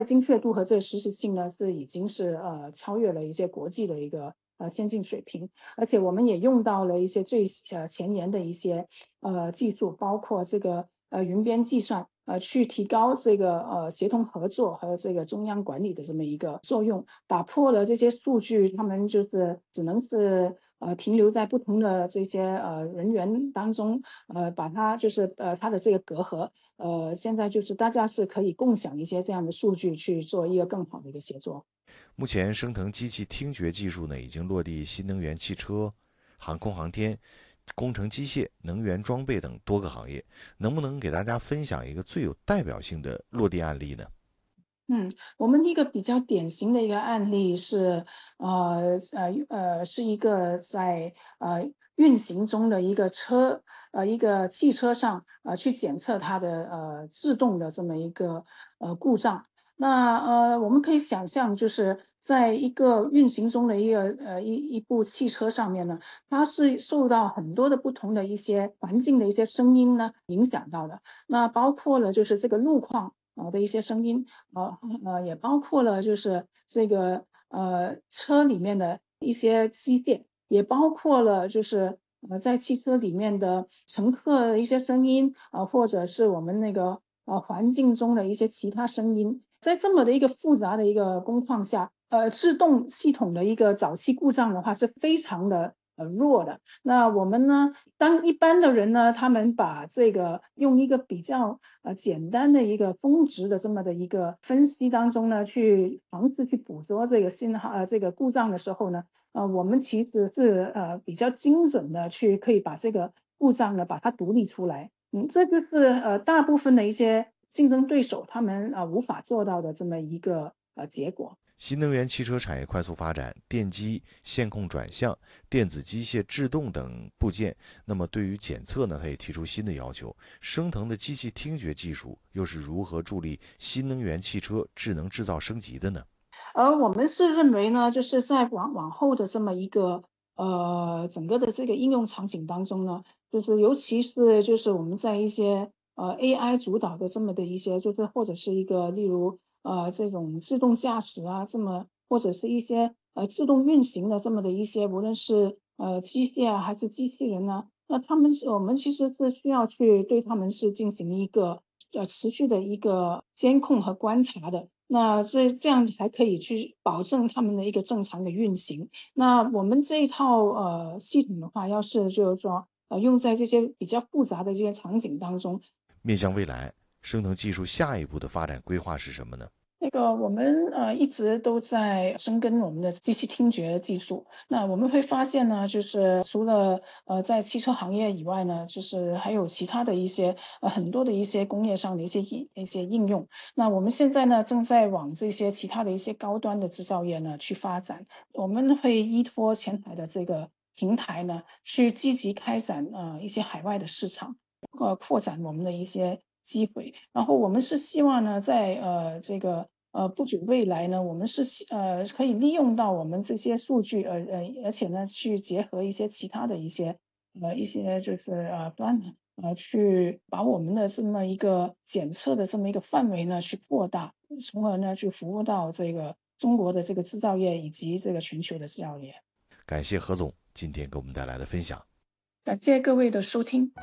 精确度和这个实时性呢，是已经是超越了一些国际的一个先进水平，而且我们也用到了一些最前沿的一些技术，包括这个云边计算，去提高这个协同合作和这个中央管理的这么一个作用，打破了这些数据，他们就是只能是停留在不同的这些人员当中，把它就是它的这个隔阂，现在就是大家是可以共享一些这样的数据去做一个更好的一个协作。 目前，升腾机器听觉技术呢已经落地新能源汽车、航空航天、工程机械、能源装备等多个行业。能不能给大家分享一个最有代表性的落地案例呢？ 我们一个比较典型的一个案例是，是一个在运行中的一个车，一个汽车上，去检测它的制动的这么一个故障。那我们可以想象，就是在一个运行中的一部汽车上面呢，它是受到很多的不同的一些环境的一些声音呢影响到的。那包括了就是这个路况的一些声音，也包括了就是这个车里面的一些机械，也包括了就是在汽车里面的乘客的一些声音，或者是我们那个环境中的一些其他声音，在这么的一个复杂的一个工况下，制动系统的一个早期故障的话是非常的弱的。那我们呢，当一般的人呢，他们把这个用一个比较简单的一个峰值的这么的一个分析当中呢，去尝试去捕捉这个信号这个故障的时候呢，我们其实是比较精准的去可以把这个故障呢把它独立出来。这就是大部分的一些竞争对手他们无法做到的这么一个结果。 新能源汽车产业快速发展，电机、线控转向、电子机械制动等部件，那么对于检测呢，它也提出新的要求。升腾的机器听觉技术又是如何助力新能源汽车智能制造升级的呢？ 而我们是认为呢，就是在往后的这么一个整个的这个应用场景当中呢，就是尤其是就是我们在一些AI 主导的这么的一些，就是或者是一个例如这种自动驾驶啊，这么或者是一些自动运行的这么的一些，无论是机械啊还是机器人呢，那我们其实是需要去对他们是进行一个持续的一个监控和观察的。那这样才可以去保证他们的一个正常的运行。那我们这一套系统的话，要是就是说用在这些比较复杂的这些场景当中， 面向未来，升腾技术下一步的发展规划是什么呢？ 那个我们一直都在深耕我们的机器听觉技术。那我们会发现呢，就是除了在汽车行业以外呢，就是还有其他的一些很多的一些工业上的一些应用。那我们现在呢，正在往这些其他的一些高端的制造业呢去发展。我们会依托前台的这个平台呢，去积极开展一些海外的市场，扩展我们的一些机会。然后我们是希望呢，在这个不久未来呢，我们是可以利用到我们这些数据，而且呢，去结合一些其他的一些就是端呢，去把我们的这么一个检测的这么一个范围呢去扩大，从而呢去服务到这个中国的这个制造业以及这个全球的制造业。 感謝何總今天給我們帶來的分享。 感謝各位的收聽。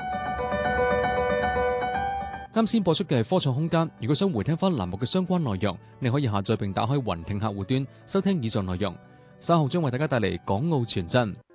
啱先播出嘅係科創空間，如果想回聽翻欄目嘅相關內容，你可以下載並打開雲聽客戶端收聽以上內容。稍後將為大家帶嚟港澳傳真。